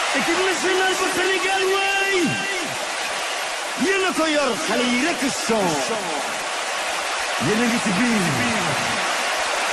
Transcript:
équipe nationale bu Sénégal waay yéen a ko yor xale yi rek son yéen a ngi ci biir